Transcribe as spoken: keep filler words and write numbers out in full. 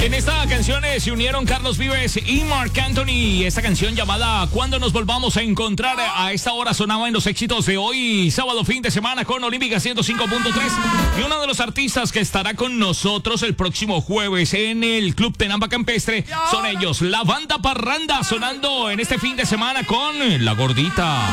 En esta canción eh, se unieron Carlos Vives y Marc Anthony. Esta canción llamada Cuando nos volvamos a encontrar, a esta hora sonaba en los éxitos de hoy, sábado fin de semana con Olímpica ciento cinco punto tres. Y uno de los artistas que estará con nosotros el próximo jueves en el Club Tenampa Campestre son ellos, la Banda Parranda, sonando en este fin de semana con La Gordita.